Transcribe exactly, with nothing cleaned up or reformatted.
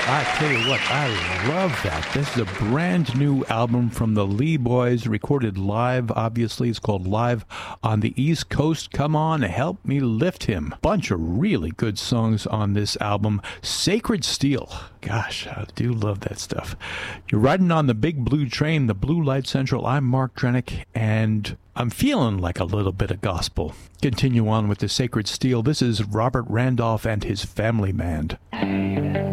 I tell you what, I love that. This is a brand new album from the Lee Boys, recorded live, obviously. It's called Live on the East Coast. Come on, help me lift him. Bunch of really good songs on this album. Sacred Steel. Gosh, I do love that stuff. You're riding on the big blue train, the Blue Light Central. I'm Mark Drenick, and I'm feeling like a little bit of gospel. Continue on with the Sacred Steel. This is Robert Randolph and his family band.